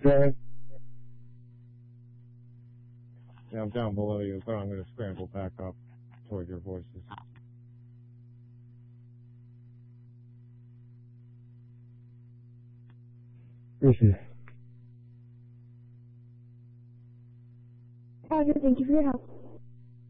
Jerry? Yeah, I'm down below you, but I'm going to scramble back up toward your voices. Listen. Roger, thank you for your help.